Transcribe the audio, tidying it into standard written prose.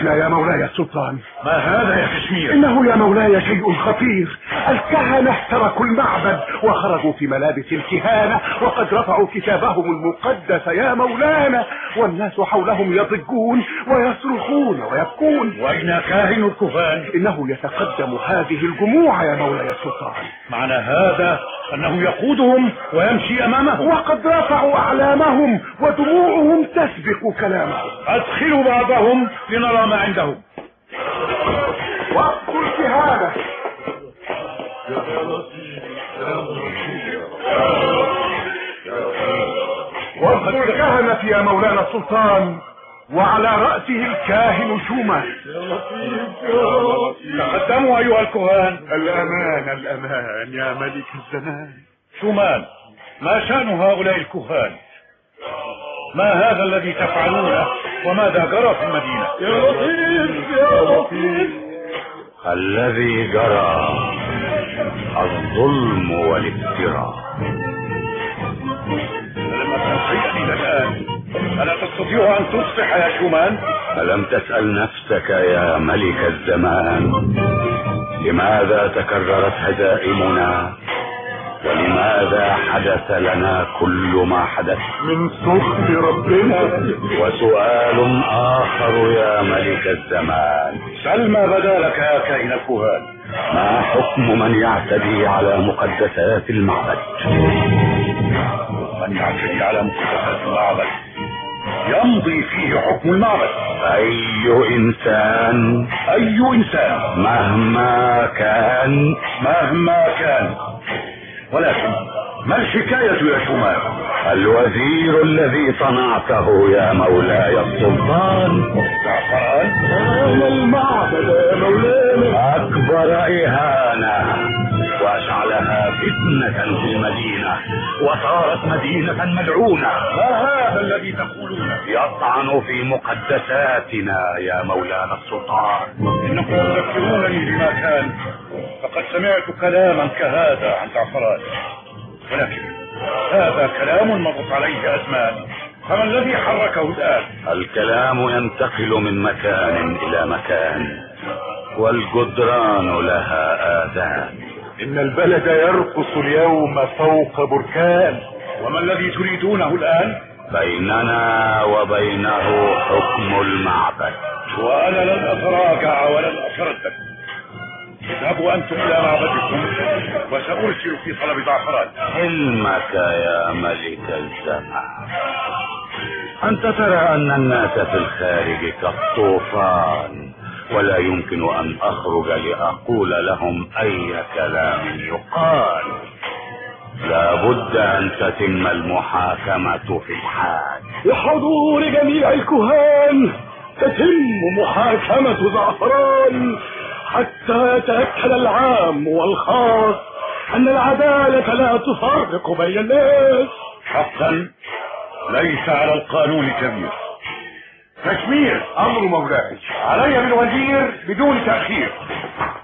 عرفنا يا مولاي السلطان. ما هذا يا كشمير؟ إنه يا مولاي شيء خطير. الكهنة تركوا المعبد وخرجوا في ملابس الكهانة وقد رفعوا كتابهم المقدس يا مولانا، والناس حولهم يضجون ويصرخون ويبكون. وأين كاهن الكهان؟ إنه يتقدم هذه الجموع يا مولاي السلطان. معنى هذا أنه يقودهم ويمشي أمامهم، وقد رفعوا أعلامهم ودموعهم تسبق كلامهم. أدخلوا بعضهم لنرى ما عندهم. وقت الكهانة. وقت الكهنة يا مولانا السلطان، وعلى رأسه الكاهن شومان. تقدموا أيها الكهان. الأمان الأمان يا ملك الزمان. شومان، ما شأن هؤلاء الكهان؟ ما هذا الذي تفعلونه وماذا جرى في المدينة؟ يا لطيف يا لطيف. الذي جرى الظلم والافتراء. لم أفهم شيئا إلى الآن. ألا تستطيع أن تصبح يا شومان؟ ألم تسأل نفسك يا ملك الزمان لماذا تكررت هزائمنا ولماذا حدث لنا كل ما حدث؟ من سخط ربنا. وسؤال آخر يا ملك الزمان، سل ما بدا لك يا كائن الكهان. ما حكم من يعتدي على مقدسات المعبد؟ من يعتدي على مقدسات المعبد يمضي فيه حكم المعبد. أي إنسان مهما كان. ولكن ما الحكاية يا شومان؟ الوزير الذي صنعته يا مولاي السلطان. زعفران؟ المعبد يا مولانا أكبر إهانة وأشعلها فتنة في المدينة وصارت مدينة ملعونة. ما هذا الذي تقولونه؟ يطعن في مقدساتنا يا مولانا السلطان. إنكم تذكرونني بما كان، فقد سمعت كلاما كهذا عن زعفران، ولكن هذا كلام مضت عليه أزمان، فما الذي حركه الآن؟ الكلام ينتقل من مكان إلى مكان والجدران لها آذان. إن البلد يرقص اليوم فوق بركان. وما الذي تريدونه الآن؟ بيننا وبينه حكم المعبد. وأنا لن أتراجع ولن أتردد. اذهبوا أنتم إلى معبدكم وسأرسل في طلب زعفران. حلمك يا ملك الزمان. أنت ترى أن الناس في الخارج كالطوفان، ولا يمكن أن أخرج لأقول لهم أي كلام يقال. لا بد أن تتم المحاكمة في الحال. بحضور جميع الكهان تتم محاكمة زعفران حتى يتأكد العام والخاص أن العدالة لا تفرق بين الناس. حقا ليس على القانون كبير. كشمير، أمر مولاي. علي بالوزير بدون تأخير.